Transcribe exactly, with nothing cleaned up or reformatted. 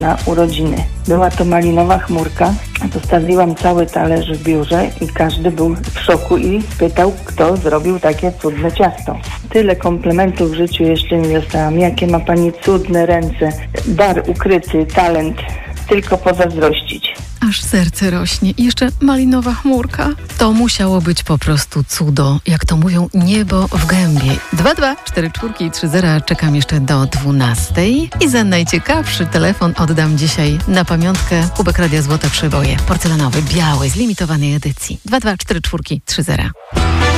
na urodziny. Była to malinowa chmurka. Zostawiłam cały talerz w biurze i każdy był w szoku i pytał, kto zrobił takie cudne ciasto. Tyle komplementów w życiu jeszcze nie dostałam. Jakie ma pani cudne ręce, dar ukryty, talent. Tylko pozazdrościć. Aż serce rośnie. I jeszcze malinowa chmurka. To musiało być po prostu cudo. Jak to mówią, niebo w gębie. dwa dwa cztery cztery trzy zero. Czekam jeszcze do dwunastej. I za najciekawszy telefon oddam dzisiaj na pamiątkę kubek Radia Złote Przeboje. Porcelanowy, biały, z limitowanej edycji. dwa dwa cztery cztery trzy zero.